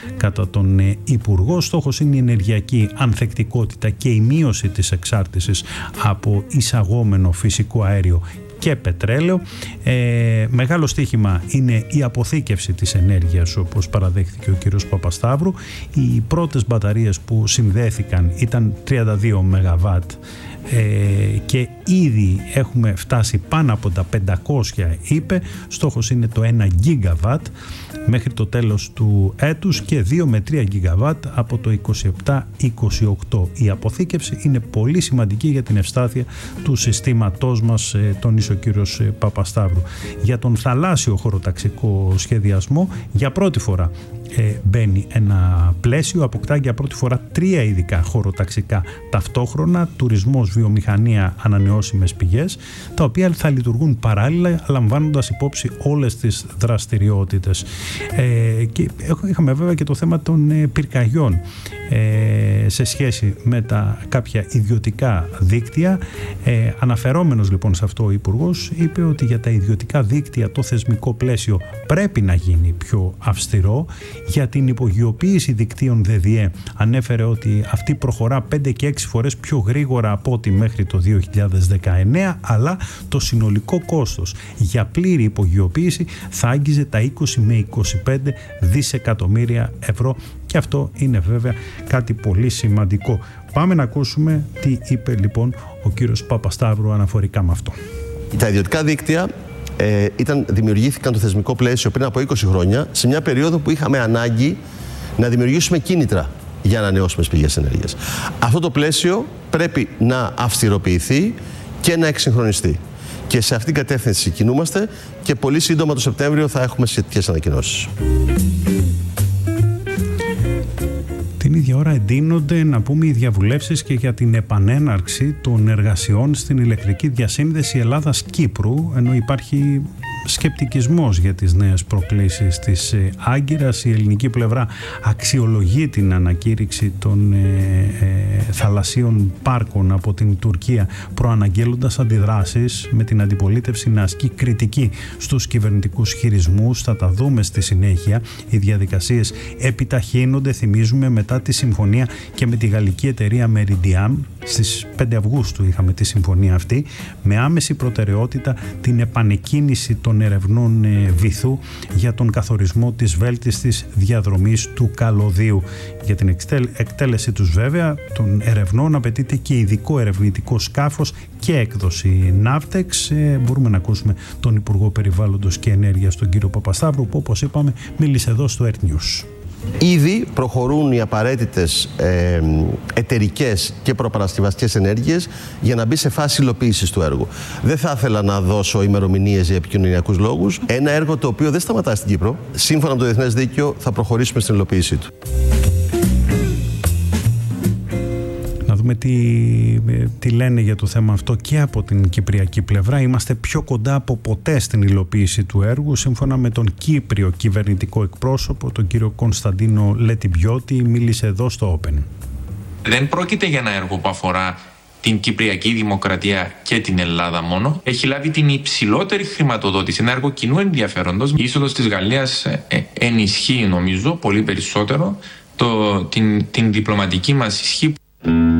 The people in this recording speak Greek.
κατά τον Υπουργό. Στόχος είναι η ενεργειακή ανθεκτικότητα και η μείωση της εξάρτησης από εισαγόμενο φυσικό αέριο και πετρέλαιο. Μεγάλο στοίχημα είναι η αποθήκευση της ενέργειας, όπως παραδέχθηκε ο κύριος Παπασταύρου. Οι πρώτες μπαταρίες που συνδέθηκαν ήταν 32 ΜΒ και ήδη έχουμε φτάσει πάνω από τα 500, είπε. Στόχος είναι το 1 GW μέχρι το τέλος του έτους και 2 με 3 GW από το 27-28. Η αποθήκευση είναι πολύ σημαντική για την ευστάθεια του συστήματός μας, τόνισε ο κύριος Παπασταύρου. Για τον θαλάσσιο χωροταξικό σχεδιασμό για πρώτη φορά μπαίνει ένα πλαίσιο, αποκτά για πρώτη φορά 3 ειδικά χωροταξικά ταυτόχρονα, τουρισμός, βιομηχανία, ανανεώσιμες πηγές, τα οποία θα λειτουργούν παράλληλα λαμβάνοντας υπόψη όλες τις δραστηριότητες. Και είχαμε βέβαια και το θέμα των πυρκαγιών σε σχέση με τα κάποια ιδιωτικά δίκτυα. Αναφερόμενος λοιπόν σε αυτό, ο Υπουργός είπε ότι για τα ιδιωτικά δίκτυα το θεσμικό πλαίσιο πρέπει να γίνει πιο αυστηρό. Για την υπογειοποίηση δικτύων ΔΔΕ ανέφερε ότι αυτή προχωρά 5 και 6 φορές πιο γρήγορα από ό,τι μέχρι το 2019, αλλά το συνολικό κόστος για πλήρη υπογειοποίηση θα άγγιζε τα 20 με 25 δισεκατομμύρια ευρώ, και αυτό είναι βέβαια κάτι πολύ σημαντικό. Πάμε να ακούσουμε τι είπε λοιπόν ο κύριος Παπασταύρου αναφορικά με αυτό. Τα ιδιωτικά δίκτυα δημιουργήθηκαν το θεσμικό πλαίσιο πριν από 20 χρόνια, σε μια περίοδο που είχαμε ανάγκη να δημιουργήσουμε κίνητρα για ανανεώσιμες πηγές ενέργειας. Αυτό το πλαίσιο πρέπει να αυστηροποιηθεί και να εξυγχρονιστεί. Και σε αυτήν την κατεύθυνση κινούμαστε και πολύ σύντομα το Σεπτέμβριο θα έχουμε σχετικές ανακοινώσεις. Την ίδια ώρα εντείνονται, να πούμε, οι διαβουλεύσεις και για την επανέναρξη των εργασιών στην ηλεκτρική διασύνδεση Ελλάδας-Κύπρου, ενώ υπάρχει σκεπτικισμός για τις νέες προκλήσεις της Άγκυρας. Η ελληνική πλευρά αξιολογεί την ανακήρυξη των θαλασσίων πάρκων από την Τουρκία, προαναγγέλλοντας αντιδράσεις, με την αντιπολίτευση να ασκεί κριτική στους κυβερνητικούς χειρισμούς. Θα τα δούμε στη συνέχεια. Οι διαδικασίες επιταχύνονται, θυμίζουμε, μετά τη συμφωνία και με τη γαλλική εταιρεία Meridiam. Στις 5 Αυγούστου είχαμε τη συμφωνία αυτή, με άμεση προτεραιότητα την επανεκκίνηση των ερευνών βυθού για τον καθορισμό της βέλτιστης διαδρομής του καλωδίου. Για την εκτέλεση τους βέβαια των ερευνών απαιτείται και ειδικό ερευνητικό σκάφος και έκδοση Ναύτεξ. Μπορούμε να ακούσουμε τον Υπουργό Περιβάλλοντος και Ενέργειας, τον κύριο Παπασταύρου, που όπως είπαμε μίλησε εδώ στο Earth News. Ήδη προχωρούν οι απαραίτητες εταιρικές και προπαρασκευαστικές ενέργειες για να μπει σε φάση υλοποίησης του έργου. Δεν θα ήθελα να δώσω ημερομηνίες για επικοινωνιακούς λόγους. Ένα έργο το οποίο δεν σταματά στην Κύπρο. Σύμφωνα με το διεθνές δίκαιο θα προχωρήσουμε στην υλοποίησή του. Να δούμε τι λένε για το θέμα αυτό και από την κυπριακή πλευρά. Είμαστε πιο κοντά από ποτέ στην υλοποίηση του έργου. Σύμφωνα με τον Κύπριο κυβερνητικό εκπρόσωπο, τον κύριο Κωνσταντίνο Λετιμπιώτη, μίλησε εδώ στο Open. Δεν πρόκειται για ένα έργο που αφορά την Κυπριακή Δημοκρατία και την Ελλάδα μόνο. Έχει λάβει την υψηλότερη χρηματοδότηση, ένα έργο κοινού ενδιαφέροντος. Η είσοδος της Γαλλίας ενισχύει, νομίζω, πολύ περισσότερο την διπλωματική μας ισχύ.